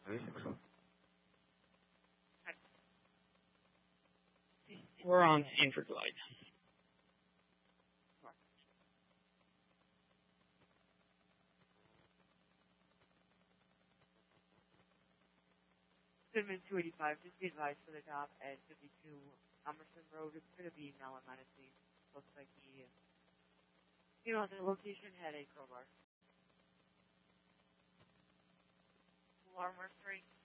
We're on Inverglide. Cinnamon 285, just be advised for the top at 52 Emerson Road. It's going to be Melon Menacing. Looks like the location had a crowbar. Alarm 3.